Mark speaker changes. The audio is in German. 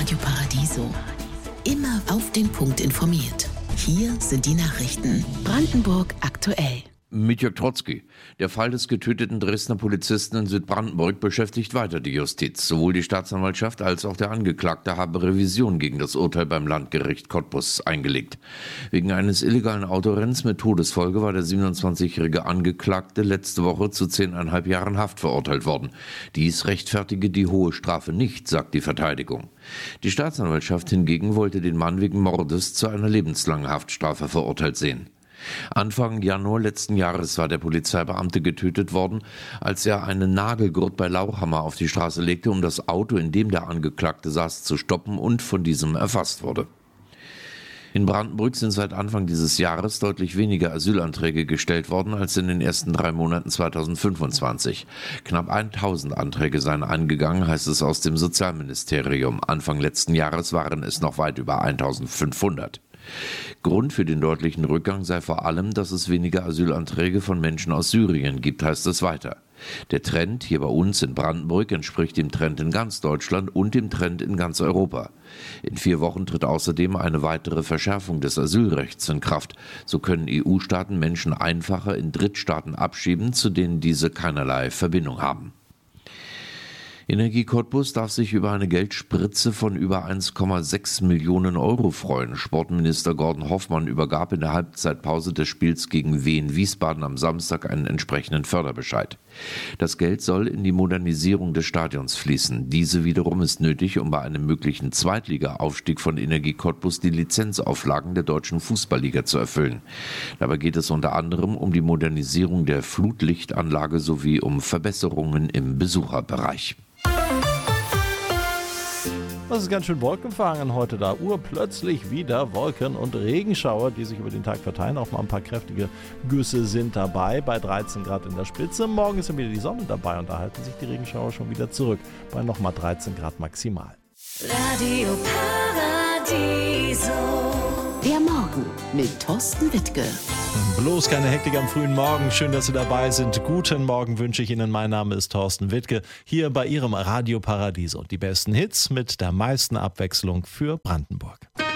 Speaker 1: Radio Paradiso. Immer auf den Punkt informiert. Hier sind die Nachrichten. Brandenburg aktuell.
Speaker 2: Mit Jörg Trotzki. Der Fall des getöteten Dresdner Polizisten in Südbrandenburg beschäftigt weiter die Justiz. Sowohl die Staatsanwaltschaft als auch der Angeklagte haben Revision gegen das Urteil beim Landgericht Cottbus eingelegt. Wegen eines illegalen Autorenns mit Todesfolge war der 27-jährige Angeklagte letzte Woche zu 10,5 Jahren Haft verurteilt worden. Dies rechtfertige die hohe Strafe nicht, sagt die Verteidigung. Die Staatsanwaltschaft hingegen wollte den Mann wegen Mordes zu einer lebenslangen Haftstrafe verurteilt sehen. Anfang Januar letzten Jahres war der Polizeibeamte getötet worden, als er einen Nagelgurt bei Lauchhammer auf die Straße legte, um das Auto, in dem der Angeklagte saß, zu stoppen und von diesem erfasst wurde. In Brandenburg sind seit Anfang dieses Jahres deutlich weniger Asylanträge gestellt worden als in den ersten 3 Monaten 2025. Knapp 1000 Anträge seien eingegangen, heißt es aus dem Sozialministerium. Anfang letzten Jahres waren es noch weit über 1500. Grund für den deutlichen Rückgang sei vor allem, dass es weniger Asylanträge von Menschen aus Syrien gibt, heißt es weiter. Der Trend hier bei uns in Brandenburg entspricht dem Trend in ganz Deutschland und dem Trend in ganz Europa. In 4 Wochen tritt außerdem eine weitere Verschärfung des Asylrechts in Kraft. So können EU-Staaten Menschen einfacher in Drittstaaten abschieben, zu denen diese keinerlei Verbindung haben. Energie Cottbus darf sich über eine Geldspritze von über 1,6 Millionen Euro freuen. Sportminister Gordon Hoffmann übergab in der Halbzeitpause des Spiels gegen Wien Wiesbaden am Samstag einen entsprechenden Förderbescheid. Das Geld soll in die Modernisierung des Stadions fließen. Diese wiederum ist nötig, um bei einem möglichen Zweitliga-Aufstieg von Energie Cottbus die Lizenzauflagen der deutschen Fußballliga zu erfüllen. Dabei geht es unter anderem um die Modernisierung der Flutlichtanlage sowie um Verbesserungen im Besucherbereich.
Speaker 3: Es ist ganz schön wolkenverhangen heute da. Urplötzlich wieder Wolken und Regenschauer, die sich über den Tag verteilen. Auch mal ein paar kräftige Güsse sind dabei, bei 13 Grad in der Spitze. Morgen ist dann wieder die Sonne dabei und da halten sich die Regenschauer schon wieder zurück. Bei nochmal 13 Grad maximal.
Speaker 1: Radio Paradiso. Der Morgen mit Thorsten Wittke.
Speaker 3: Bloß keine Hektik am frühen Morgen. Schön, dass Sie dabei sind. Guten Morgen wünsche ich Ihnen. Mein Name ist Thorsten Wittke. Hier bei Ihrem Radio Paradiso. Die besten Hits mit der meisten Abwechslung für Brandenburg.